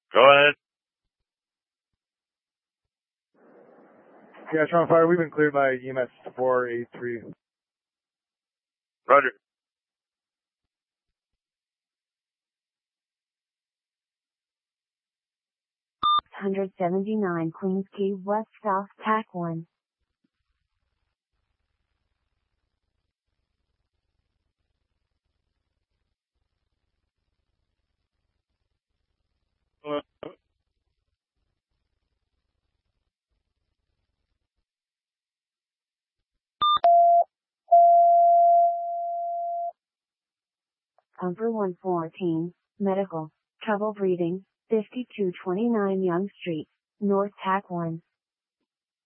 Go ahead. Yeah, Sean Fire, we've been cleared by EMS 483. Roger. $179 Queens Quay West South TAC 1. Comfort 114, medical, trouble breathing, 5229 Young Street, North TAC 1.